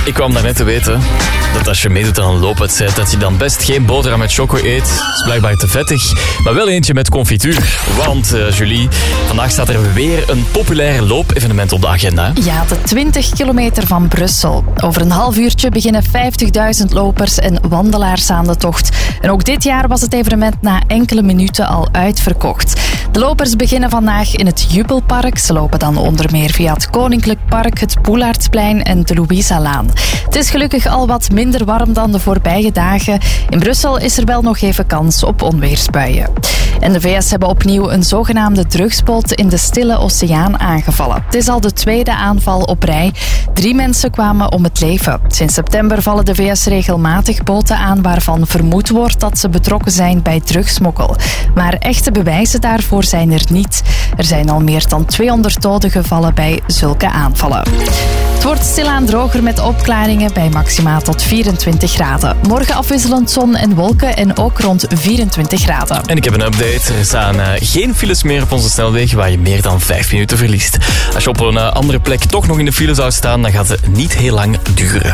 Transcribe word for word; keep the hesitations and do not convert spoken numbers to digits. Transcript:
Ik kwam daarnet te weten dat als je meedoet aan een loopwedstrijd, dat je dan best geen boterham met choco eet. Dat is blijkbaar te vettig, maar wel eentje met confituur. Want, uh, Julie, vandaag staat er weer een populair loopevenement op de agenda. Ja, de twintig kilometer van Brussel. Over een half uurtje beginnen vijftigduizend lopers en wandelaars aan de tocht. En ook dit jaar was het evenement na enkele minuten al uitverkocht. De lopers beginnen vandaag in het Jubelpark. Ze lopen dan onder meer via het Koninklijk Park, het Poelaertsplein en de Louisa-laan. Het is gelukkig al wat minder warm dan de voorbije dagen. In Brussel is er wel nog even kans op onweersbuien. En de V S hebben opnieuw een zogenaamde drugsboot in de Stille Oceaan aangevallen. Het is al de tweede aanval op rij. Drie mensen kwamen om het leven. Sinds september vallen de V S regelmatig boten aan waarvan vermoed wordt dat ze betrokken zijn bij drugsmokkel. Maar echte bewijzen daarvoor zijn er niet. Er zijn al meer dan tweehonderd doden gevallen bij zulke aanvallen. Het wordt stilaan droger met opklaringen bij maximaal tot vierentwintig graden. Morgen afwisselend zon en wolken en ook rond vierentwintig graden. En ik heb een update. Er staan uh, geen files meer op onze snelweg waar je meer dan vijf minuten verliest. Als je op een uh, andere plek toch nog in de file zou staan, dan gaat het niet heel lang duren.